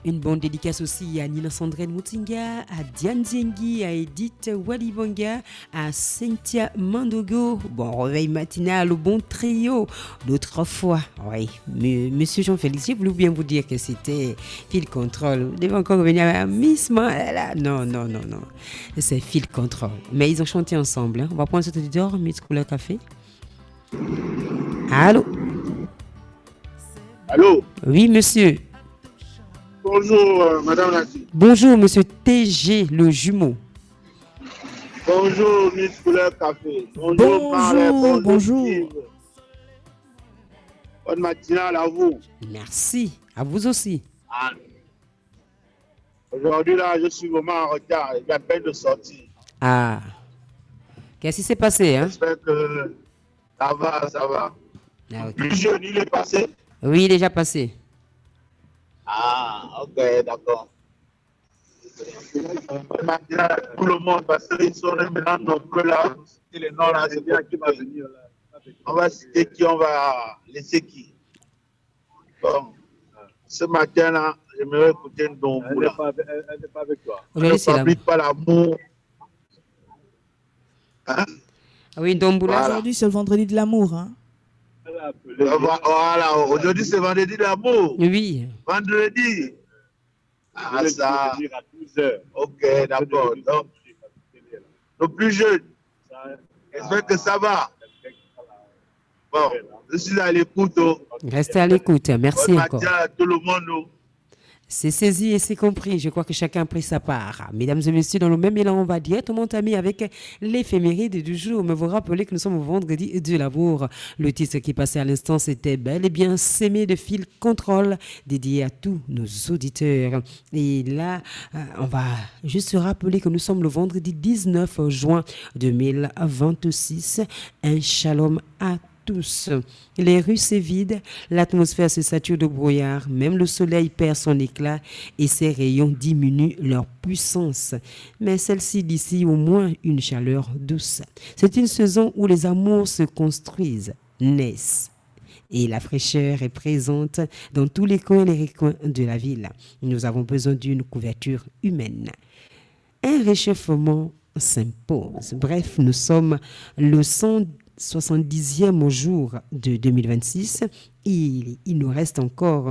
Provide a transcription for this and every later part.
Une bonne dédicace aussi à Nina Sandrine Moutinga, à Diane Zengi, à Edith Walibonga, à Cynthia Mandogo. Bon réveil matinal, au bon trio. L'autre fois, oui, Monsieur Jean-Félix, j'ai voulu bien vous dire que c'était Fil Control. Vous devez encore revenir à Miss Mandela. Non. C'est Fil Control. Mais ils ont chanté ensemble. Hein. On va prendre cet auditeur, Miss Couleur Café. Allô? Allô? Oui, monsieur. Bonjour, Madame Nassi. Bonjour, monsieur TG, le jumeau. Bonjour, Miss Couleur Café. Bonjour, Marley. Bonjour. Bonne matinale à vous. Merci. À vous aussi. Ah. Aujourd'hui, là, je suis vraiment en retard. Il y a à peine de sortir. Ah. Qu'est-ce qui s'est passé, hein? J'espère que ça va. Ah, okay. Le jeune, il est passé? Oui, déjà passé. Ah, ok, d'accord. Bonne matinale à tout le monde, parce qu'ils sont maintenant nombreux là. Et les noms là, c'est bien qui va venir là. On va citer qui, on va laisser qui. Bon. Ce matin-là, j'aimerais écouter une Domboula. Elle n'est pas avec toi. Aujourd'hui, ne fabrique pas l'amour. Hein? Oui, Domboula. Voilà. Aujourd'hui, c'est le vendredi de l'amour. Hein? Voilà, aujourd'hui, c'est vendredi de l'amour. Oui. Vendredi. Ah, ça. À 12h. Ok, d'accord. Donc, le plus jeune. J'espère que ça va. Bon, je suis à l'écoute. Restez à l'écoute. Merci encore. À tout le monde. C'est saisi et c'est compris. Je crois que chacun a pris sa part. Mesdames et messieurs, dans le même élan, on va directement entamer avec l'éphéméride du jour. Mais vous rappelez que nous sommes au vendredi de l'amour. Le titre qui passait à l'instant, c'était bel et bien S'aimer de Fil Control, dédié à tous nos auditeurs. Et là, on va juste se rappeler que nous sommes le vendredi 19 juin 2026. Un shalom à tous. Les rues se vident, l'atmosphère se sature de brouillard, même le soleil perd son éclat et ses rayons diminuent leur puissance. Mais celle-ci d'ici au moins une chaleur douce. C'est une saison où les amours se construisent, naissent. Et la fraîcheur est présente dans tous les coins et les recoins de la ville. Nous avons besoin d'une couverture humaine. Un réchauffement s'impose. Bref, nous sommes le 170e jour de 2026. Il nous reste encore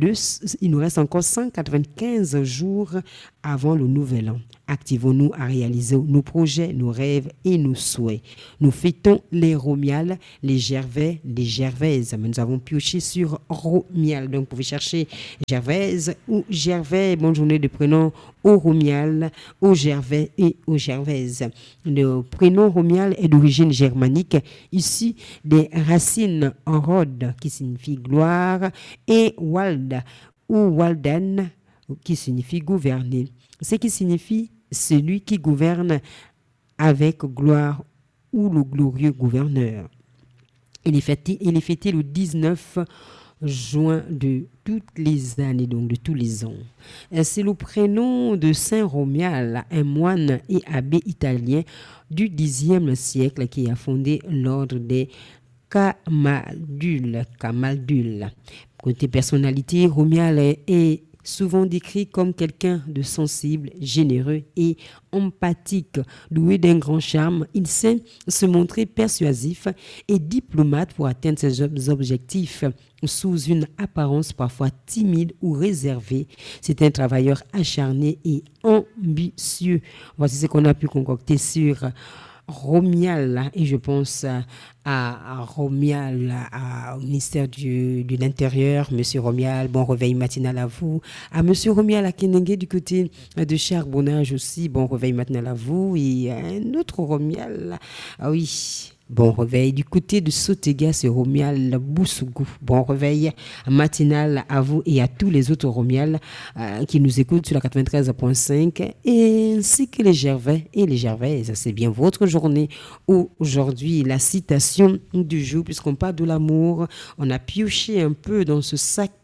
195 jours avant le nouvel an. Activons-nous à réaliser nos projets, nos rêves et nos souhaits. Nous fêtons les Romiales, les Gervais, les Gervaises. Mais nous avons pioché sur Romial. Donc, vous pouvez chercher Gervaise ou Gervais. Bonne journée de prénom au Romial, au Gervais et aux Gervaises. Le prénom Romial est d'origine germanique, issu des racines rod qui signifie gloire et wald ou walden qui signifie gouverner. Ce qui signifie celui qui gouverne avec gloire ou le glorieux gouverneur. Il est fêté le 19 juin de toutes les années, donc de tous les ans. C'est le prénom de Saint Romial, un moine et abbé italien du Xe siècle qui a fondé l'ordre des Camaldules. Côté personnalité, Romial est souvent décrit comme quelqu'un de sensible, généreux et empathique, doué d'un grand charme. Il sait se montrer persuasif et diplomate pour atteindre ses objectifs sous une apparence parfois timide ou réservée. C'est un travailleur acharné et ambitieux. Voici ce qu'on a pu concocter sur Romial, et je pense à Romial, au ministère de l'Intérieur. Monsieur Romial, bon réveil matinal à vous. À Monsieur Romial à Kenengue du côté de Charbonnage aussi, bon réveil matinal à vous. Et un autre Romial, ah oui, bon réveil du côté de Sotega, c'est Romial Boussougou. Bon réveil matinal à vous et à tous les autres Romial qui nous écoutent sur la 93.5, ainsi que les Gervais et les Gervaises. C'est bien votre journée aujourd'hui. La citation du jour, puisqu'on parle de l'amour, on a pioché un peu dans ce sac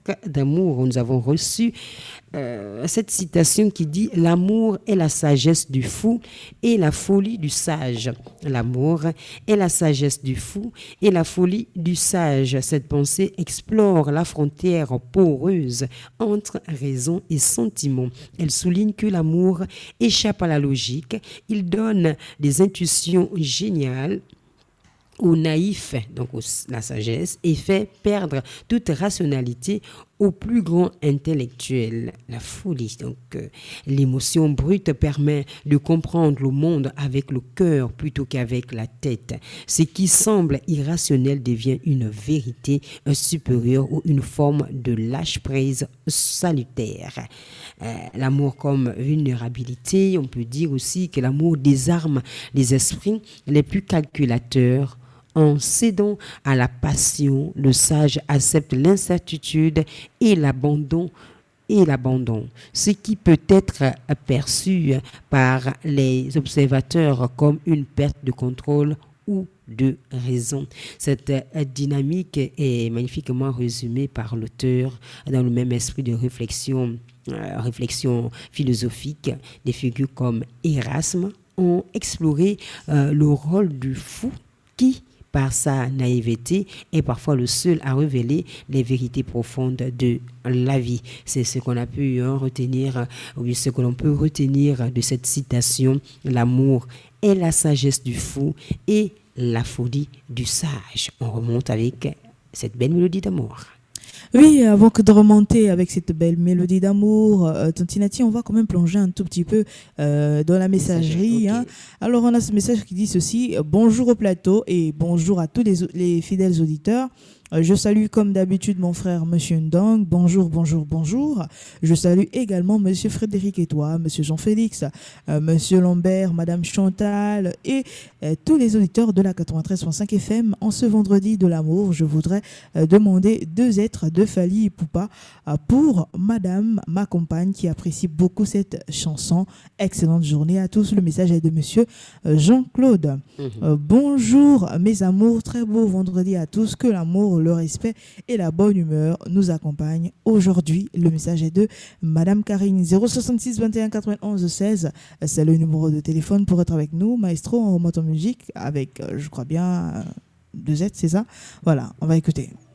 lettre d'amour. Nous avons reçu cette citation qui dit « L'amour est la sagesse du fou et la folie du sage ». L'amour est la sagesse du fou et la folie du sage. Cette pensée explore la frontière poreuse entre raison et sentiment. Elle souligne que l'amour échappe à la logique. Il donne des intuitions géniales au naïf, donc la sagesse, et fait perdre toute rationalité au plus grand intellectuel, la folie. Donc, l'émotion brute permet de comprendre le monde avec le cœur plutôt qu'avec la tête. Ce qui semble irrationnel devient une vérité supérieure ou une forme de lâche-prise salutaire. L'amour comme vulnérabilité, on peut dire aussi que l'amour désarme les esprits les plus calculateurs. En cédant à la passion, le sage accepte l'incertitude et l'abandon, ce qui peut être perçu par les observateurs comme une perte de contrôle ou de raison. Cette dynamique est magnifiquement résumée par l'auteur dans le même esprit de réflexion philosophique. Des figures comme Erasme ont exploré le rôle du fou qui, par sa naïveté, est parfois le seul à révéler les vérités profondes de la vie. C'est ce qu'on a pu retenir, oui, ce que l'on peut retenir de cette citation. L'amour est la sagesse du fou et la folie du sage. On remonte avec cette belle mélodie d'amour. Oui, avant que de remonter avec cette belle mélodie d'amour, Tontinati, on va quand même plonger un tout petit peu dans la messagerie. Okay. Alors, on a ce message qui dit ceci. Bonjour au plateau et bonjour à tous les fidèles auditeurs. Je salue comme d'habitude mon frère Monsieur Ndong. Bonjour, bonjour, bonjour. Je salue également Monsieur Frédéric Etoile, Monsieur Jean-Félix, Monsieur Lambert, Madame Chantal et tous les auditeurs de la 93.5 FM. En ce vendredi de l'amour, je voudrais demander 2 êtres de Fali et Poupa pour Madame, ma compagne, qui apprécie beaucoup cette chanson. Excellente journée à tous. Le message est de Monsieur Jean-Claude. Bonjour mes amours, très beau vendredi à tous. Que l'amour, le respect et la bonne humeur nous accompagnent aujourd'hui. Le message est de Madame Karine. 066 21 91 16, c'est le numéro de téléphone pour être avec nous. Maestro en moto musique avec, je crois bien, 2 Z, c'est ça? Voilà, on va écouter.